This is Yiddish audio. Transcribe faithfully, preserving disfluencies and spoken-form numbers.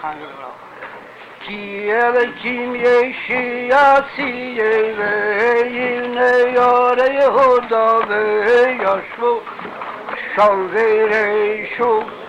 Kiel kim yeşiyasi ve yine yare hoda ve yaşvu şal vere şu